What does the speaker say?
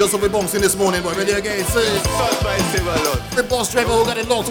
Just so we bouncing this morning, but ready again. See, the boss Trevor who got it locked